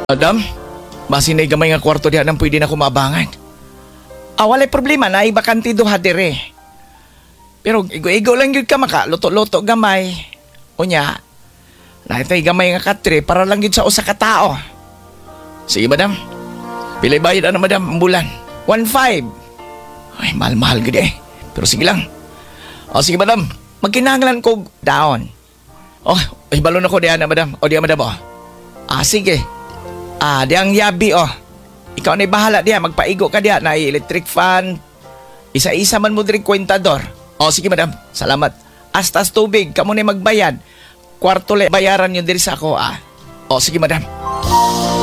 Madam, basin na gamay nga kwarto diha nang pwede na kumabangan. Walay problema na ibakante duha dire. Pero igo-igo lang yun ka maka, luto-luto gamay. Unya, naitay gamay nga katre para lang yun sa usa ka tao. Sige, madam. Pilay bayad na, madam, ang bulan. 1.5. Ay, mahal-mahal gud eh. Pero sige lang. Sige, madam. Magkinahanglan ko daon. Ay, balon ako diyan na, madam. Diyan, madam, sige. Diyan yabi, Ikaw na'y bahala diyan. Magpaigo ka diyan na electric fan. Isa-isa man mo diri kwentador. Sige, madam. Salamat. Astas tubig, kamo na'y magbayad. Kwarto le bayaran yun diri sa ako, sige, madam.